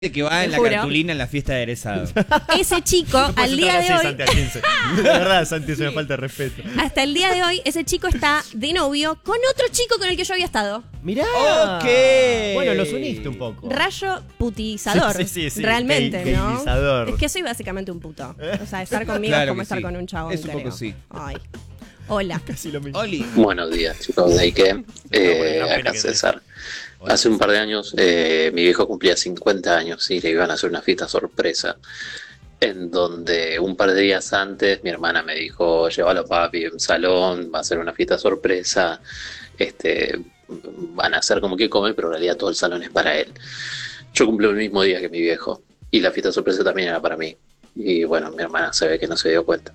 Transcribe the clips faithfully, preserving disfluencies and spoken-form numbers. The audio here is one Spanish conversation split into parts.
que va en la juro. cartulina en la fiesta de egresado. Ese chico, No puedes al día entrar de así, hoy, Santi, a quince. De verdad, Santi, eso me falta de respeto. hasta el día de hoy, ese chico está de novio con otro chico con el que yo había estado. Mirá. Ok. Bueno, los uniste un poco. Rayo putizador. Sí, sí, sí, realmente, gay- ¿no? gayizador. Es que soy básicamente un puto. O sea, estar conmigo Claro es como que estar sí. con un chabón. Es un poco creo. sí. Ay. Hola. Casi lo mismo. Oli. Buenos días, chicos de Ike. Eh, una pena acá que César. Hola. Hace un par de años eh, mi viejo cumplía cincuenta años y le iban a hacer una fiesta sorpresa. En donde un par de días antes mi hermana me dijo: llévalo a papi en un salón, va a ser una fiesta sorpresa. Este, van a hacer como que come, pero en realidad todo el salón es para él. Yo cumplo el mismo día que mi viejo y la fiesta sorpresa también era para mí. Y bueno, mi hermana se ve que no se dio cuenta.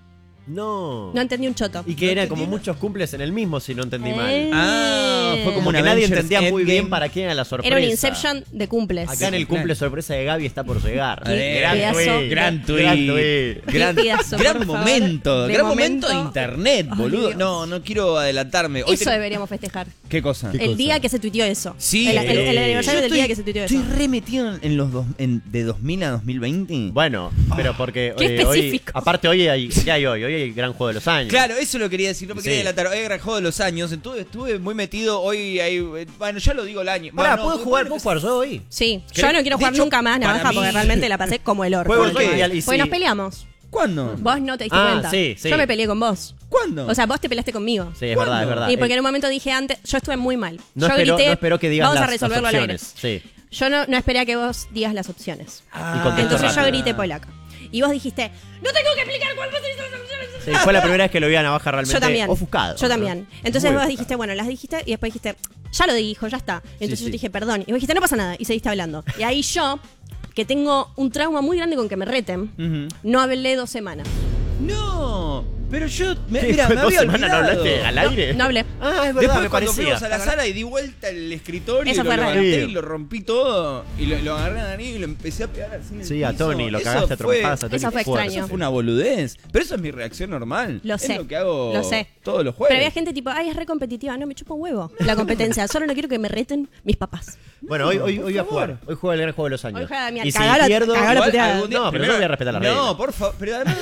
No. No entendí un choto. Y que era como muchos cumples en el mismo, si no entendí Eh. mal. Ah, fue como Como una que nadie Avengers entendía muy Endgame. bien para quién era la sorpresa. Era un Inception de cumples. Acá en el cumple sorpresa de Gaby está por llegar. Qué Gran pedazo tweet. de- Gran tweet. Gran tweet. Gran, pedazo, gran por favor. momento. De Gran momento de momento. internet, Ay, boludo. Dios. No, no quiero adelantarme. Hoy Eso ten- deberíamos festejar. ¿Qué cosa? ¿Qué El cosa? día que se tuiteó eso. Sí. El, el- el Eh, aniversario Yo del día estoy- que se tuiteó eso. Estoy re metido en los dos, en, de dos mil a dos mil veinte. Bueno, pero porque Qué eh, hoy, específico. aparte hoy hay, ¿qué hay hoy? Hoy hay gran juego de los años. Claro, eso lo quería decir, no me Sí. quería adelantar. Hoy era el juego de los años, entonces estuve muy metido. Hoy hay. Bueno, ya lo digo el año. Pará, Bueno, ¿puedo no, jugar? bueno, ¿Puedo jugar yo hoy? Sí, ¿Querés? yo no quiero De jugar hecho, nunca más para navaja mí- porque realmente la pasé como el orto. Juego Porque- yo y al- y porque sí. nos peleamos. ¿Cuándo? Vos no te diste Ah, cuenta. sí, sí. Yo me peleé con vos. ¿Cuándo? O sea, vos te peleaste conmigo. Sí, es ¿Cuándo? verdad, es verdad. Y porque Eh, en un momento dije antes, yo estuve muy mal. no, yo espero, grité, no espero que digas vamos las, a resolverlo las al aire. opciones. Sí. Yo no, no esperé a que vos digas las opciones. Ah, Y contestó Entonces yo rápido. grité polaca. Y vos dijiste, no tengo que explicar cuál vos dices las opciones. Sí, fue la primera vez que lo vi a Navaja realmente Yo también. ofuscado. Yo también. Entonces Muy vos ofuscado. dijiste, bueno, las dijiste y después dijiste, ya lo dijo, ya está. Entonces Sí, yo sí. te dije, perdón. Y vos dijiste, no pasa nada. Y seguiste hablando. Y ahí yo, que tengo un trauma muy grande con que me reten, Ujú. no hablé dos semanas. No, pero yo. Me, ¿Qué? mira, ¿Fue me dos había semanas no olvidado. hablaste al aire? No hablé. Ah, es verdad, Después me cuando parecía. fuimos a la sala y di vuelta el escritorio Eso y lo fue raro. levanté Sí. y lo rompí todo y lo, lo agarré a Dani y lo empecé a pegar así en el Sí, a piso. Tony, lo Eso cagaste a fue- trompadas a Tony. Eso fue fuerte. extraño. Eso fue una boludez. Pero eso es mi reacción normal. Lo es sé. lo que hago Lo sé. todos los jueves. Pero había gente tipo, ay, es re competitiva. No, me chupa un huevo la competencia. Solo no quiero que me reten mis papás. Bueno, hoy, hoy, por hoy voy a favor. jugar. Hoy juego el gran juego de los años. Hoy juega Damián. Y si Cagá la- pierdo... cagá la Igual, puteada. algún día- No, pero primero- yo voy a respetar las No, reglas. por favor. Pero además.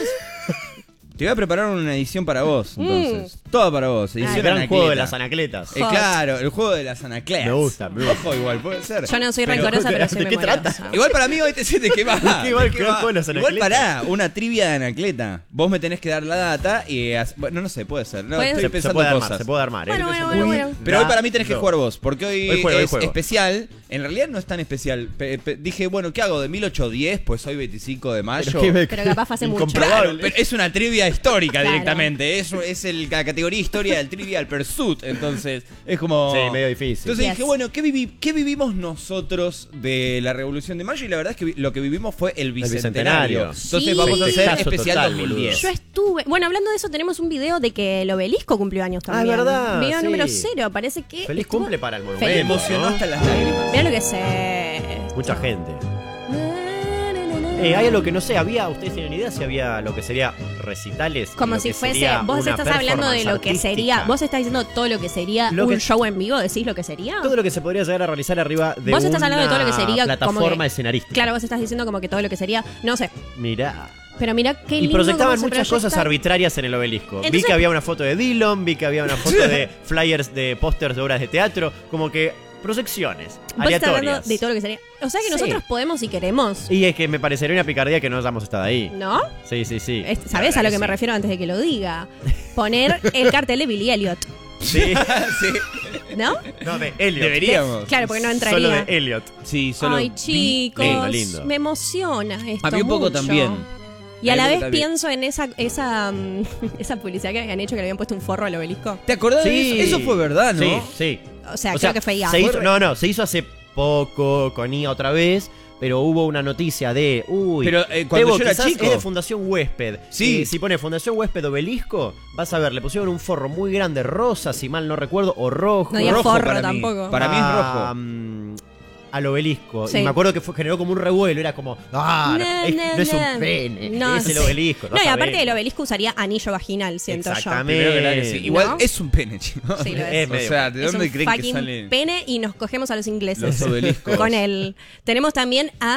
Te voy a preparar una edición para vos, Mm. entonces. Toda para vos. El Edición gran anacleta. juego de las anacletas. Eh, claro, el juego de las anacletas. Me gusta, me gusta. Ojo, igual, puede ser. Yo no soy Pero- rencorosa, pero soy ¿de qué memoriosa. trata? Igual para mí hoy te sientes que va. Igual ¿de que qué el va? juego de las Igual anacletas. pará, una trivia de anacleta. Vos me tenés que dar la data y... haz- Bueno, no sé, puede ser. No, Puede estoy ser. Se, se pensando puede cosas. armar, se puede armar. ¿eh? Bueno, Estoy bueno, pensando- bueno, bueno. Pero hoy para mí tenés que No. jugar vos, porque hoy, Hoy juego, hoy es juego. especial. En realidad no es tan especial. Pe- pe- dije, bueno, ¿qué hago? ¿De mil ochocientos diez? Pues hoy veinticinco de mayo. Pero, ¿qué me- Pero capaz fue hace mucho. Claro, pero es una trivia histórica Claro. directamente. Es, es el, la categoría historia del Trivial Pursuit. Entonces, es como. Sí, medio difícil. Entonces Yes. dije, bueno, ¿qué, vivi- ¿qué vivimos nosotros de la Revolución de Mayo? Y la verdad es que vi- lo que vivimos fue el bicentenario. bicentenario. Entonces Sí. vamos a hacer Festejazo especial total, dos mil diez. Yo estuve. Bueno, hablando de eso, tenemos un video de que el obelisco cumplió años Ah, también. es verdad, Video sí. número cero. Parece que. Feliz estuvo- cumple para el Me monumento. Feliz. emocionó ¿no? hasta las lágrimas. Mirá lo que sé. Mucha gente. Eh, hay algo que no sé, había, ustedes tienen idea si había lo que sería recitales. Como lo si que fuese. sería Vos una estás hablando de performance lo que artística. sería. Vos estás diciendo todo lo que sería Lo un que- show en vivo. ¿Decís lo que sería? Todo lo que se podría llegar a realizar arriba de Vos estás hablando de todo lo que una sería. como plataforma que- escenarística. Claro, vos estás diciendo como que todo lo que sería. No sé. Mirá. Pero mirá qué Y lindo. proyectaban cómo se muchas cosas proyecta. arbitrarias en el obelisco. Vi Entonces- que había una foto de Dillon, vi que había una foto de flyers de pósters de obras de teatro, como que proyecciones Vos estás hablando aleatorias. de todo lo que sería. O sea que Sí. nosotros podemos si queremos. Y es que me parecería una picardía que no hayamos estado ahí. ¿No? Sí, sí, sí. Es- ¿Sabés a lo que me Sí. refiero antes de que lo diga? Poner el cartel de Billy Elliot. Sí. Sí, ¿No? No, de Elliot. deberíamos. Claro, porque no entraría. Solo de Elliot. Sí, solo. Ay, vi- chicos, Lindo, lindo. me emociona esto A mí un poco mucho. también. Y a A mí la un vez poco también. pienso en esa esa mm, esa publicidad que habían hecho que le habían puesto un forro al obelisco. ¿Te acordás de Sí. eso? Eso fue verdad, ¿no? Sí, sí. O sea, creo que fue I A. se hizo, no, no, se hizo hace poco con I A otra vez, pero hubo una noticia de, uy, Pero, eh, cuando Tebo, yo era quizás chico- es de Fundación Huésped. Sí. Eh, si pone Fundación Huésped Obelisco, vas a ver, le pusieron un forro muy grande rosa, si mal no recuerdo, o rojo. No digas rojo forro para mí. tampoco. Para mí es rojo. Ah, mm, al obelisco. Sí. Y me acuerdo que fue, generó como un revuelo. Era como, ah, No, es- no, no es no. un pene, No, es el sí. obelisco. No, y aparte sabemos. el obelisco usaría anillo vaginal, siento Exactamente. Primero que nada que sí. Igual ¿No? es un pene, chicos. Sí, lo es. Es O medio sea, ¿de yo. Es dónde un creen que fucking salen pene y nos cogemos a los ingleses. los obeliscos? Con él. Tenemos también a